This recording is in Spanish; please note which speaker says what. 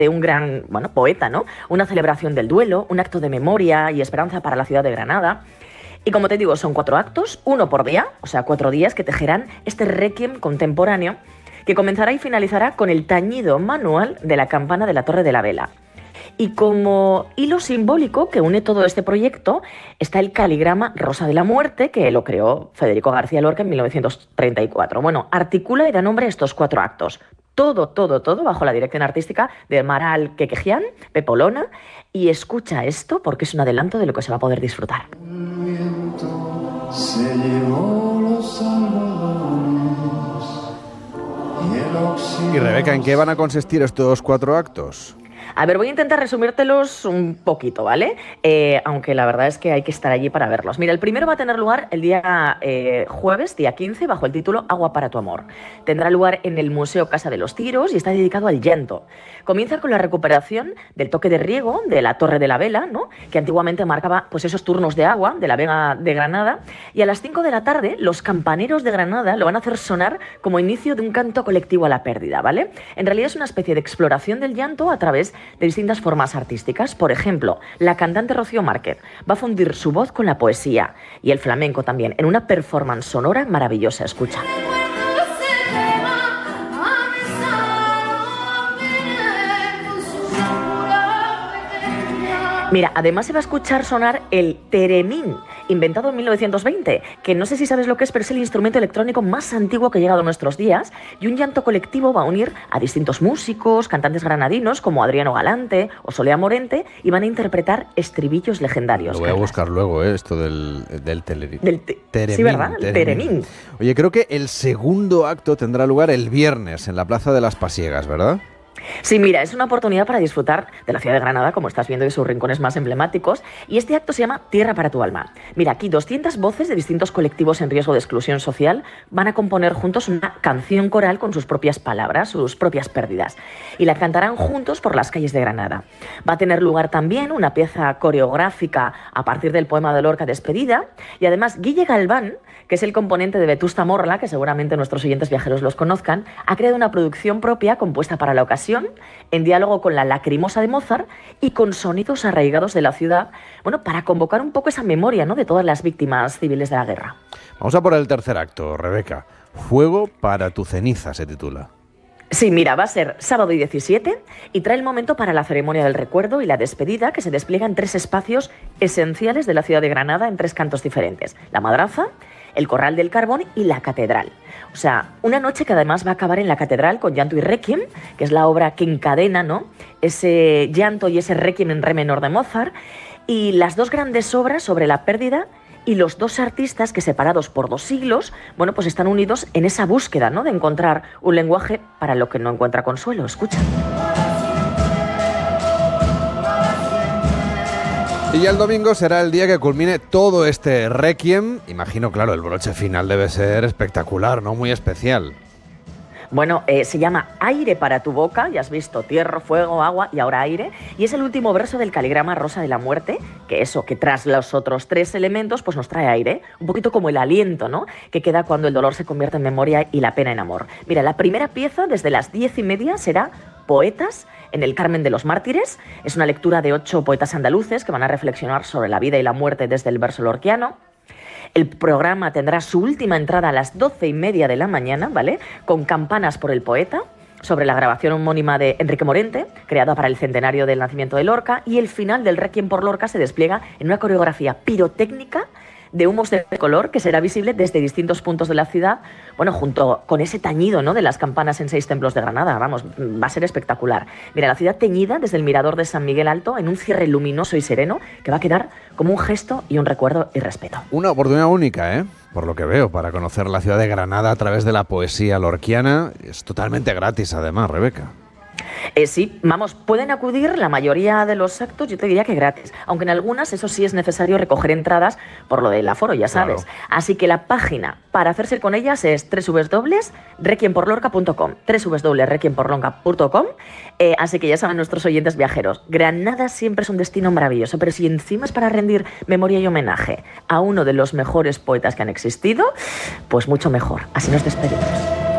Speaker 1: de un gran, poeta, ¿no? Una celebración del duelo, un acto de memoria y esperanza para la ciudad de Granada. Y como te digo, son 4 actos, uno por día, o sea, 4 días que tejerán este requiem contemporáneo que comenzará y finalizará con el tañido manual de la campana de la Torre de la Vela. Y como hilo simbólico que une todo este proyecto está el caligrama Rosa de la Muerte, que lo creó Federico García Lorca en 1934. Bueno, articula y da nombre a estos 4 actos. Todo bajo la dirección artística de Maral Quequejian, Pepolona. Y escucha esto porque es un adelanto de lo que se va a poder disfrutar.
Speaker 2: El viento se llevó los algodones y el oxígeno...
Speaker 3: Y Rebeca, ¿en qué van a consistir estos 4 actos?
Speaker 1: A ver, voy a intentar resumírtelos un poquito, ¿vale? Aunque la verdad es que hay que estar allí para verlos. Mira, el primero va a tener lugar el día jueves, día 15, bajo el título Agua para tu amor. Tendrá lugar en el Museo Casa de los Tiros y está dedicado al llanto. Comienza con la recuperación del toque de riego de la Torre de la Vela, ¿no? Que antiguamente marcaba pues esos turnos de agua de la Vega de Granada. Y a las 5 de la tarde, los campaneros de Granada lo van a hacer sonar como inicio de un canto colectivo a la pérdida, ¿vale? En realidad es una especie de exploración del llanto a través de distintas formas artísticas. Por ejemplo, la cantante Rocío Márquez va a fundir su voz con la poesía y el flamenco también en una performance sonora maravillosa. Escucha. Mira, además se va a escuchar sonar el teremín, inventado en 1920, que no sé si sabes lo que es, pero es el instrumento electrónico más antiguo que ha llegado a nuestros días, y un llanto colectivo va a unir a distintos músicos, cantantes granadinos como Adriano Galante o Solea Morente, y van a interpretar estribillos legendarios.
Speaker 3: Lo voy a buscar luego, esto del teremín.
Speaker 1: Sí, ¿verdad? El teremín.
Speaker 3: Oye, creo que el segundo acto tendrá lugar el viernes en la Plaza de las Pasiegas, ¿verdad?
Speaker 1: Sí, mira, es una oportunidad para disfrutar de la ciudad de Granada, como estás viendo, de sus rincones más emblemáticos, y este acto se llama Tierra para tu alma. Mira, aquí 200 voces de distintos colectivos en riesgo de exclusión social van a componer juntos una canción coral con sus propias palabras, sus propias pérdidas, y la cantarán juntos por las calles de Granada. Va a tener lugar también una pieza coreográfica a partir del poema de Lorca, Despedida, y además Guille Galván, que es el componente de Vetusta Morla, que seguramente nuestros oyentes viajeros los conozcan, ha creado una producción propia compuesta para la ocasión, en diálogo con la Lacrimosa de Mozart y con sonidos arraigados de la ciudad, bueno, para convocar un poco esa memoria, ¿no?, de todas las víctimas civiles de la guerra.
Speaker 3: Vamos a por el tercer acto, Rebeca. Fuego para tu ceniza se titula.
Speaker 1: Sí, mira, va a ser sábado 17 y trae el momento para la ceremonia del recuerdo y la despedida, que se despliega en 3 espacios esenciales de la ciudad de Granada, en 3 cantos diferentes: la Madraza, el Corral del Carbón y la Catedral. O sea, una noche que además va a acabar en la Catedral con Llanto y Requiem, que es la obra que encadena, ¿no?, ese llanto y ese Requiem en re menor de Mozart, y las 2 grandes obras sobre la pérdida y los 2 artistas que, separados por 2 siglos, bueno, pues están unidos en esa búsqueda, ¿no?, de encontrar un lenguaje para lo que no encuentra consuelo. Escucha.
Speaker 3: Y ya el domingo será el día que culmine todo este requiem. Imagino, claro, el broche final debe ser espectacular, ¿no? Muy especial.
Speaker 1: Bueno, se llama Aire para tu boca, ya has visto, tierra, fuego, agua y ahora aire, y es el último verso del caligrama Rosa de la Muerte, que tras los otros 3 elementos pues nos trae aire, un poquito como el aliento, ¿no?, que queda cuando el dolor se convierte en memoria y la pena en amor. Mira, la primera pieza desde las 10:30 será Poetas en el Carmen de los Mártires. Es una lectura de 8 poetas andaluces que van a reflexionar sobre la vida y la muerte desde el verso lorquiano. El programa tendrá su última entrada a las 12:30 de la mañana, ¿vale?, con Campanas por el poeta, sobre la grabación homónima de Enrique Morente, creada para el centenario del nacimiento de Lorca, y el final del Requiem por Lorca se despliega en una coreografía pirotécnica de humos de color que será visible desde distintos puntos de la ciudad, bueno, junto con ese tañido, ¿no?, de las campanas en 6 templos de Granada. Vamos, va a ser espectacular. Mira, la ciudad teñida desde el mirador de San Miguel Alto en un cierre luminoso y sereno que va a quedar como un gesto y un recuerdo y respeto.
Speaker 3: Una oportunidad única, ¿eh?, por lo que veo, para conocer la ciudad de Granada a través de la poesía lorquiana. Es totalmente gratis, además, Rebeca.
Speaker 1: Sí, vamos, pueden acudir la mayoría de los actos, yo te diría que gratis, aunque en algunas, eso sí, es necesario recoger entradas por lo del aforo, ya sabes. Claro. Así que la página para hacerse con ellas es www.requiemporlorca.com, www.requiemporlorca.com. Así que ya saben nuestros oyentes viajeros, Granada siempre es un destino maravilloso, pero si encima es para rendir memoria y homenaje a uno de los mejores poetas que han existido, pues mucho mejor. Así nos despedimos.